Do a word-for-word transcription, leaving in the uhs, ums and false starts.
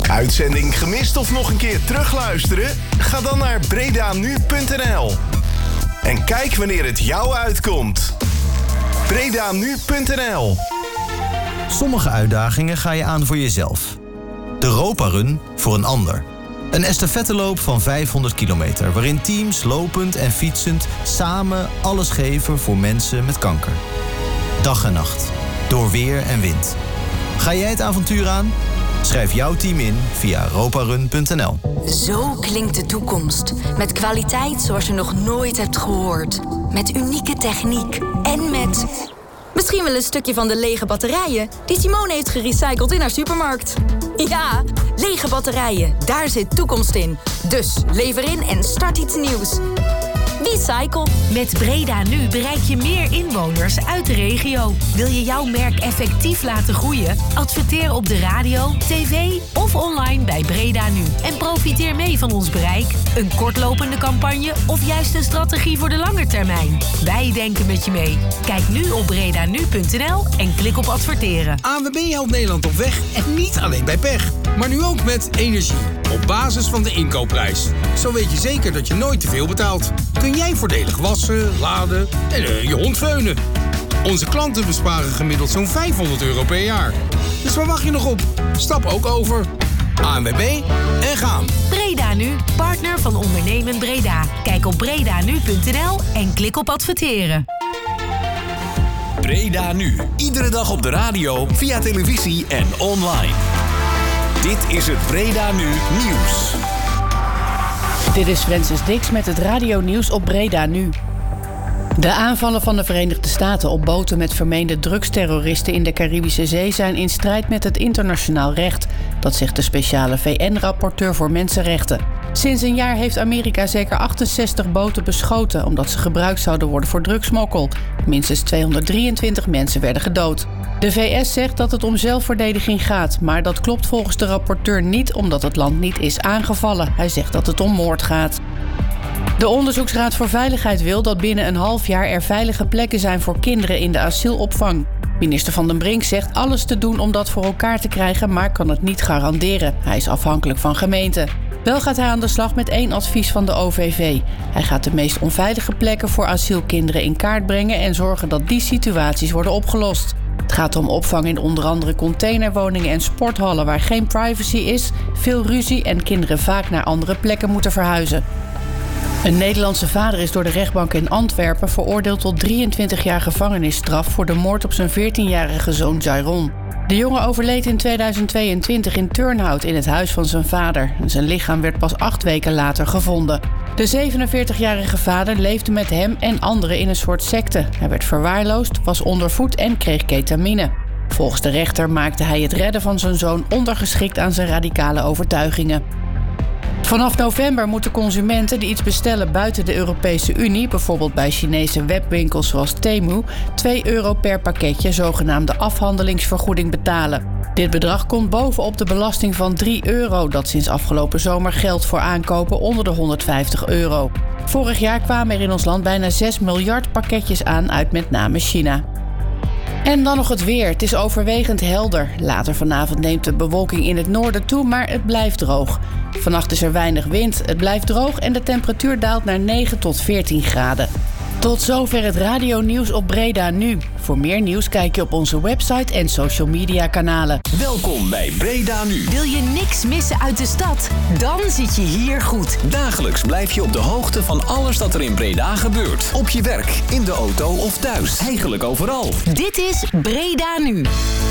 Uitzending gemist of nog een keer terugluisteren? Ga dan naar breda nu punt n l. En kijk wanneer het jou uitkomt. breda nu punt n l. Sommige uitdagingen ga je aan voor jezelf. De Roparun voor een ander. Een estafetteloop van vijfhonderd kilometer... waarin teams lopend en fietsend samen alles geven voor mensen met kanker. Dag en nacht. Door weer en wind. Ga jij het avontuur aan? Schrijf jouw team in via roparun punt n l. Zo klinkt de toekomst. Met kwaliteit zoals je nog nooit hebt gehoord. Met unieke techniek. En met... misschien wel een stukje van de lege batterijen... die Simone heeft gerecycled in haar supermarkt. Ja, lege batterijen. Daar zit toekomst in. Dus lever in en start iets nieuws. Recycle. Met Breda Nu bereik je meer inwoners uit de regio. Wil je jouw merk effectief laten groeien? Adverteer op de radio, tv of online bij Breda Nu. En profiteer mee van ons bereik. Een kortlopende campagne of juist een strategie voor de lange termijn. Wij denken met je mee. Kijk nu op breda nu punt n l en klik op adverteren. A N W B helpt Nederland op weg en niet alleen bij pech. Maar nu ook met energie. Op basis van de inkoopprijs. Zo weet je zeker dat je nooit te veel betaalt. Kun jij voordelig wassen, laden en uh, je hond veunen. Onze klanten besparen gemiddeld zo'n vijfhonderd euro per jaar. Dus waar wacht je nog op? Stap ook over. A N W B en gaan. Breda Nu, partner van Ondernemen Breda. Kijk op breda nu punt n l en klik op adverteren. Breda Nu. Iedere dag op de radio, via televisie en online. Dit is het Breda Nu Nieuws. Dit is Francis Dix met het radionieuws op Breda Nu. De aanvallen van de Verenigde Staten op boten met vermeende drugsterroristen in de Caribische Zee zijn in strijd met het internationaal recht. Dat zegt de speciale V N-rapporteur voor mensenrechten. Sinds een jaar heeft Amerika zeker achtenzestig boten beschoten omdat ze gebruikt zouden worden voor drugsmokkel. Minstens tweehonderddrieëntwintig mensen werden gedood. De V S zegt dat het om zelfverdediging gaat, maar dat klopt volgens de rapporteur niet omdat het land niet is aangevallen. Hij zegt dat het om moord gaat. De Onderzoeksraad voor Veiligheid wil dat binnen een half jaar er veilige plekken zijn voor kinderen in de asielopvang. Minister Van den Brink zegt alles te doen om dat voor elkaar te krijgen, maar kan het niet garanderen. Hij is afhankelijk van gemeenten. Wel gaat hij aan de slag met één advies van de O V V. Hij gaat de meest onveilige plekken voor asielkinderen in kaart brengen en zorgen dat die situaties worden opgelost. Het gaat om opvang in onder andere containerwoningen en sporthallen waar geen privacy is, veel ruzie en kinderen vaak naar andere plekken moeten verhuizen. Een Nederlandse vader is door de rechtbank in Antwerpen veroordeeld tot drieëntwintig jaar gevangenisstraf voor de moord op zijn veertienjarige zoon Jairon. De jongen overleed in tweeduizend tweeëntwintig in Turnhout in het huis van zijn vader. Zijn lichaam werd pas acht weken later gevonden. De zevenenveertigjarige vader leefde met hem en anderen in een soort secte. Hij werd verwaarloosd, was ondervoed en kreeg ketamine. Volgens de rechter maakte hij het redden van zijn zoon ondergeschikt aan zijn radicale overtuigingen. Vanaf november moeten consumenten die iets bestellen buiten de Europese Unie, bijvoorbeeld bij Chinese webwinkels zoals Temu, twee euro per pakketje zogenaamde afhandelingsvergoeding betalen. Dit bedrag komt bovenop de belasting van drie euro dat sinds afgelopen zomer geldt voor aankopen onder de honderdvijftig euro. Vorig jaar kwamen er in ons land bijna zes miljard pakketjes aan uit met name China. En dan nog het weer. Het is overwegend helder. Later vanavond neemt de bewolking in het noorden toe, maar het blijft droog. Vannacht is er weinig wind, het blijft droog en de temperatuur daalt naar negen tot veertien graden. Tot zover het radionieuws op Breda Nu. Voor meer nieuws kijk je op onze website en social media kanalen. Welkom bij Breda Nu. Wil je niks missen uit de stad? Dan zit je hier goed. Dagelijks blijf je op de hoogte van alles dat er in Breda gebeurt. Op je werk, in de auto of thuis. Eigenlijk overal. Dit is Breda Nu.